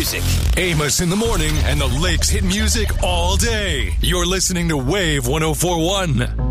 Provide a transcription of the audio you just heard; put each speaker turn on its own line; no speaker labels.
music.
Amos in the morning and the Lakes hit music all day. You're listening to Wave 104.1.